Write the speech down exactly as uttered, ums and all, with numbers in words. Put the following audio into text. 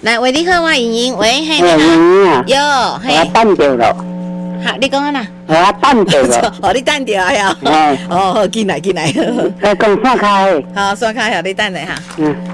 来，喂，你好，我莹莹，喂，嘿， 哎， 你莹啊， 好，哟， 我嘿， 等着了， 好，你讲啊呐？ 我等着了。 哦，你等着呀？ 哎， 哦，好，进来进来， 来讲散开。 好，刷开，好，你等下哈。 嗯。